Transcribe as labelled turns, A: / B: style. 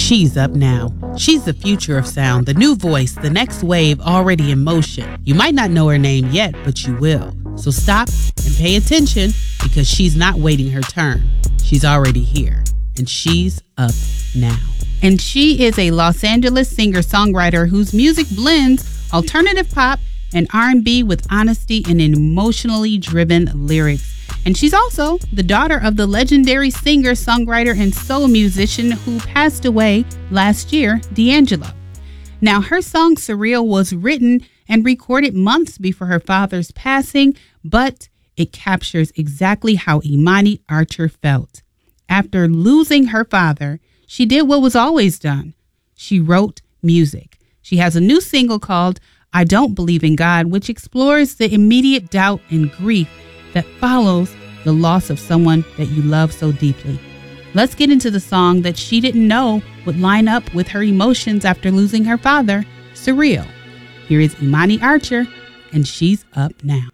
A: she's up now. She's the future of sound, the new voice, the next wave already in motion. You might not know her name yet, but you will. So stop and pay attention because she's not waiting her turn. She's already here, and she's up now. And she is a Los Angeles singer-songwriter whose music blends alternative pop and R&B with honesty and emotionally driven lyrics. And she's also the daughter of the legendary singer, songwriter, and soul musician who passed away last year, D'Angelo. Now, her song Surreal was written and recorded months before her father's passing, but it captures exactly how Imani Archer felt. After losing her father, she did what was always done. She wrote music. She has a new single called I Don't Believe in God, which explores the immediate doubt and grief that follows the loss of someone that you love so deeply. Let's get into the song that she didn't know would line up with her emotions after losing her father, Surreal. Here is Imani Archer, and she's up now.